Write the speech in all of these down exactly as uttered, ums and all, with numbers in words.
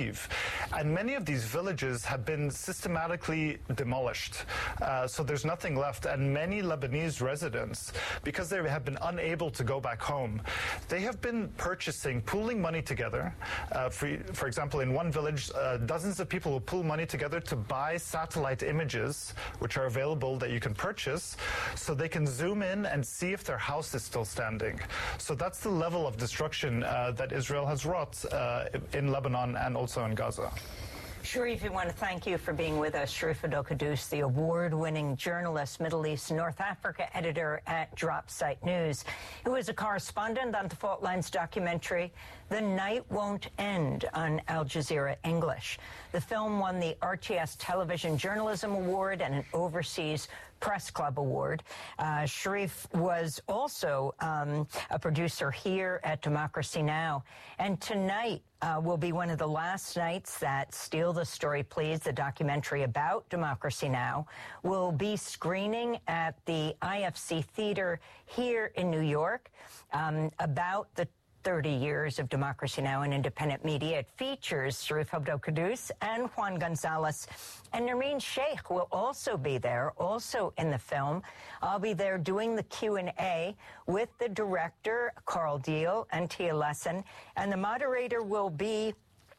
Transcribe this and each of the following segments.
Aviv. And many of these villages have been systematically demolished. Uh, so there's nothing left. And many Lebanese residents, because they have been unable to go back home, they have been purchasing, pooling money together. Uh, for, for example, in one village, uh, dozens of people will pool money together to buy satellite images, which are available that you can purchase, so they can zoom in and see if their house is still standing. So that's the level of destruction uh, that Israel has wrought uh, in Lebanon and also in Gaza. Sharif, we want to thank you for being with us. Sharif Adel-Quddous, the award-winning journalist, Middle East, North Africa editor at Dropsite News, who is a correspondent on the Fault Lines documentary, The Night Won't End, on Al Jazeera English. The film won the R T S Television Journalism Award and an Overseas Press Club Award. Uh, Sharif was also um, a producer here at Democracy Now! And tonight uh, will be one of the last nights that Steal the Story, Please, the documentary about Democracy Now! Will be screening at the I F C Theater here in New York um, about the thirty years of Democracy Now! And independent media. It features Sharif Adel-Quddous and Juan Gonzalez. And Nermeen Sheikh will also be there, also in the film. I'll be there doing the Q and A with the director, Carl Deal, and Tia Lesson. And the moderator will be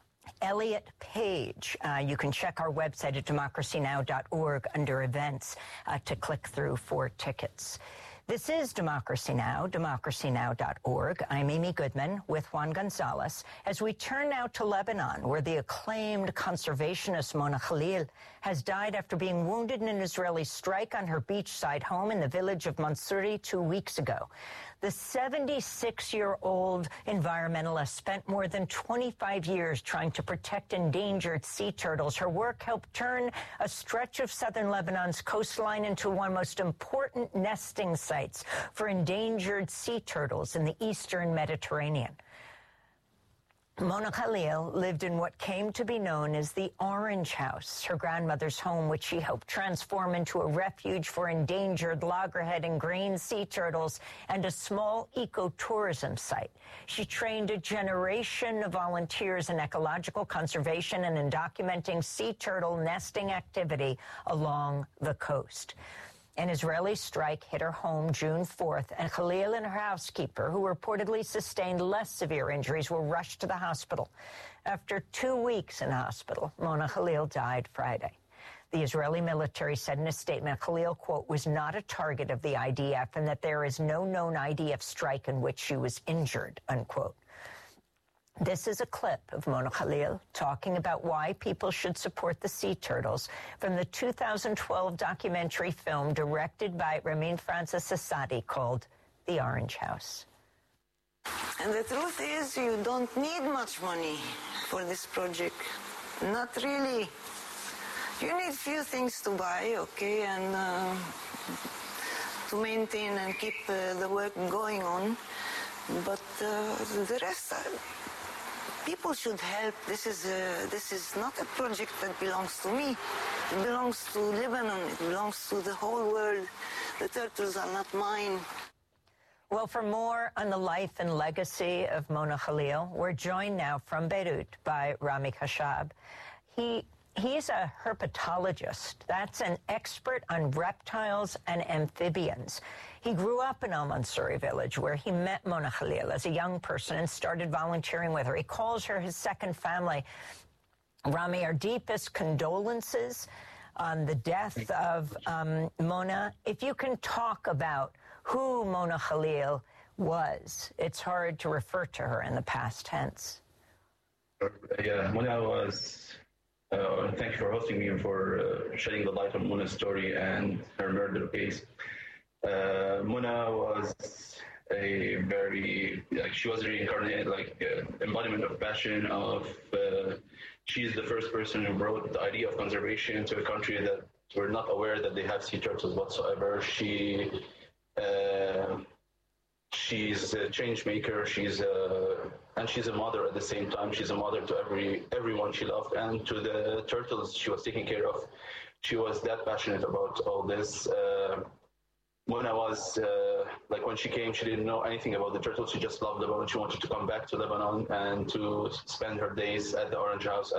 Elliot Page. Uh, you can check our website at democracy now dot org under events uh, to click through for tickets. This is Democracy Now!, democracy now dot org. I'm Amy Goodman with Juan Gonzalez. As we turn now to Lebanon, where the acclaimed conservationist Mona Khalil has died after being wounded in an Israeli strike on her beachside home in the village of Mansouri two weeks ago. The seventy-six-year-old environmentalist spent more than twenty-five years trying to protect endangered sea turtles. Her work helped turn a stretch of southern Lebanon's coastline into one of the most important nesting sites for endangered sea turtles in the eastern Mediterranean. Mona Khalil lived in what came to be known as the Orange House, her grandmother's home, which she helped transform into a refuge for endangered loggerhead and green sea turtles and a small ecotourism site. She trained a generation of volunteers in ecological conservation and in documenting sea turtle nesting activity along the coast. An Israeli strike hit her home June fourth, and Khalil and her housekeeper, who reportedly sustained less severe injuries, were rushed to the hospital. After two weeks in hospital, Mona Khalil died Friday. The Israeli military said in a statement Khalil, quote, was not a target of the I D F and that there is no known I D F strike in which she was injured, unquote. This is a clip of Mona Khalil talking about why people should support the sea turtles from the two thousand twelve documentary film directed by Ramin Francis Asadi called The Orange House. And the truth is, you don't need much money for this project. Not really. You need few things to buy, okay, and uh, to maintain and keep uh, the work going on. But uh, the rest... Uh, People should help. This is a, this is not a project that belongs to me. It belongs to Lebanon. It belongs to the whole world. The turtles are not mine. Well, for more on the life and legacy of Mona Khalil, we're joined now from Beirut by Rami Khashab. He He's a herpetologist. That's an expert on reptiles and amphibians. He grew up in Al Mansouri village, where he met Mona Khalil as a young person and started volunteering with her. He calls her his second family. Rami, our deepest condolences on the death of um, Mona. If you can talk about who Mona Khalil was, it's hard to refer to her in the past tense. Yeah, Mona was... Uh, thank you for hosting me and for uh, shedding the light on Mona's story and her murder case. Uh, Mona was a very, like, she was a reincarnated, like, uh, embodiment of passion, of, uh, she's the first person who brought the idea of conservation to a country that were not aware that they have sea turtles whatsoever. She, uh, she's a change maker, she's a, and she's a mother at the same time. She's a mother to every everyone she loved, and to the turtles she was taking care of. She was that passionate about all this. Uh, when I was, uh, like when she came, she didn't know anything about the turtles. She just loved Lebanon. She wanted to come back to Lebanon and to spend her days at the Orange House.